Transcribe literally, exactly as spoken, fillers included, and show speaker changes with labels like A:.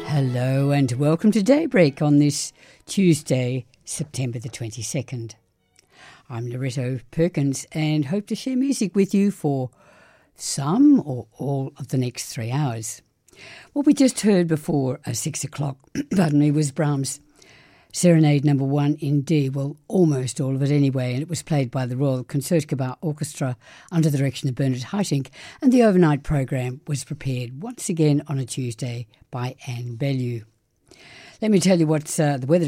A: Hello and welcome to Daybreak on this Tuesday, September the twenty-second. I'm Loretto Perkins and hope to share music with you for some or all of the next three hours. What we just heard before at six o'clock, pardon me, was Brahms' Serenade Number One in D, well, almost all of it anyway, and it was played by the Royal Concertgebouw Orchestra under the direction of Bernard Haitink, and the overnight program was prepared once again on a Tuesday by Anne Bellew. Let me tell you what uh, the weather